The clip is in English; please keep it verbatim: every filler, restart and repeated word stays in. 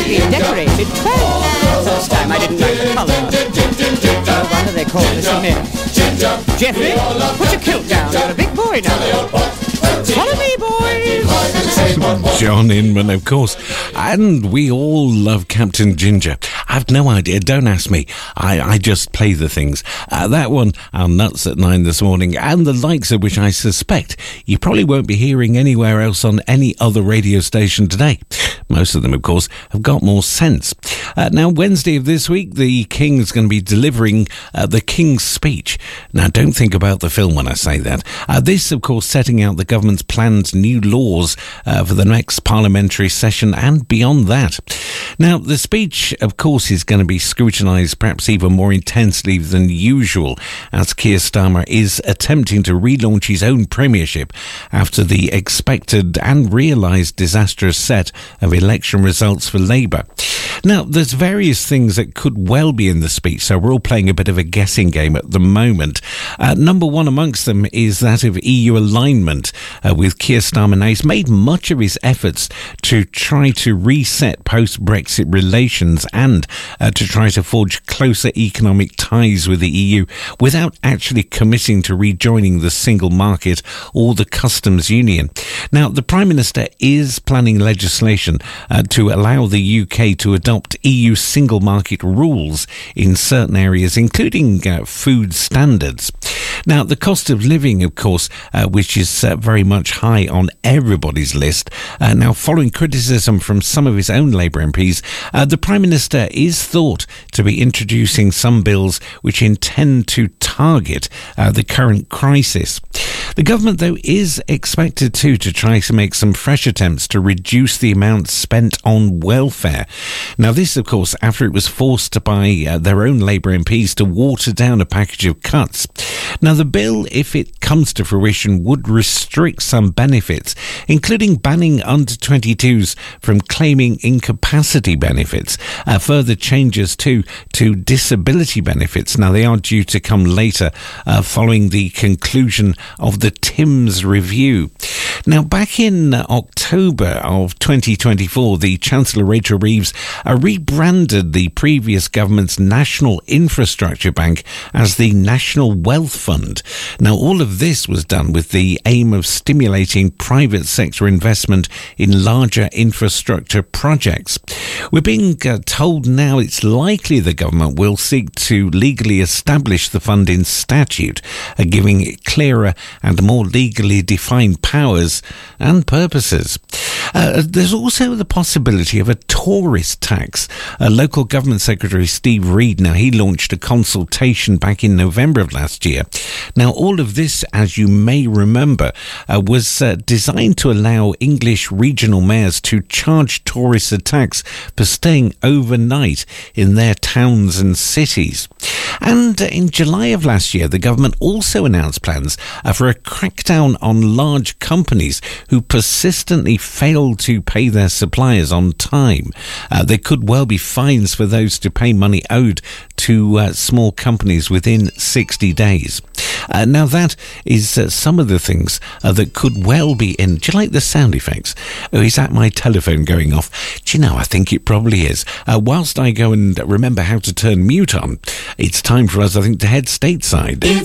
brightly decorated clothes. First time I didn't like the colour. No wonder they call this a myth. Jeffrey, put your kilt down. You're a big boy now. Follow me, boys. John Inman, of course. And we all love Captain Ginger. I've no idea. Don't ask me. I, I just play the things. Uh, that one, our Nuts at nine this morning, and the likes of which I suspect you probably won't be hearing anywhere else on any other radio station today. Most of them, of course, have got more sense. Uh, now, Wednesday of this week, the King's going to be delivering uh, the King's Speech. Now, don't think about the film when I say that. Uh, this, of course, setting out the government's planned new laws uh, for the next parliamentary session and beyond that. Now, the speech, of course, is going to be scrutinised perhaps even more intensely than usual, as Keir Starmer is attempting to relaunch his own premiership after the expected and realised disastrous set of election results for Labour. Now, there's various things that could well be in the speech, so we're all playing a bit of a guessing game at the moment. Uh, number one amongst them is that of E U alignment, uh, with Keir Starmer. Now, he's made much of his efforts to try to reset post-Brexit relations and uh, to try to forge closer economic ties with the E U without actually committing to rejoining the single market or the customs union. Now, the Prime Minister is planning legislation uh, to allow the U K to adopt E U single market rules in certain areas, including uh, food standards. Now, the cost of living, of course, uh, which is uh, very much high on everybody's list. Uh, now, following criticism from some of his own Labour M Ps, uh, the Prime Minister is thought to be introducing some bills which intend to target uh, the current crisis. The government, though, is expected too to try to make some fresh attempts to reduce the amount spent on welfare. Now, this, of course, after it was forced by uh, their own Labour M Ps to water down a package of cuts. Now, the bill, if it comes to fruition, would restrict some benefits, including banning under twenty-twos from claiming incapacity benefits. Uh, further changes, too, to disability benefits. Now, they are due to come later, uh, following the conclusion of the Timms review. Now, back in October of twenty twenty-four, the Chancellor Rachel Reeves uh, rebranded the previous government's National Infrastructure Bank as the National Wealth Fund. Now, all of this was done with the aim of stimulating private sector investment in larger infrastructure projects. We're being uh, told now it's likely the government will seek to legally establish the fund in statute, uh, giving it clearer and more legally defined powers and purposes. Uh, there's also the possibility of a tourist tax. Uh, local government secretary Steve Reed, now he launched a consultation back in November of last year. Now, all of this, as you may remember, uh, was uh, designed to allow English regional mayors to charge tourists a tax for staying overnight in their towns and cities. And uh, in July of last year, the government also announced plans uh, for a crackdown on large companies who persistently fail to pay their suppliers on time. Uh, there could well be fines for those to pay money owed to uh, small companies within sixty days. Uh, now, that is uh, some of the things uh, that could well be in. Do you like the sound effects? Oh, is that my telephone going off? Do you know, I think it probably is. Uh, whilst I go and remember how to turn mute on, it's time for us, I think, to head stateside. It's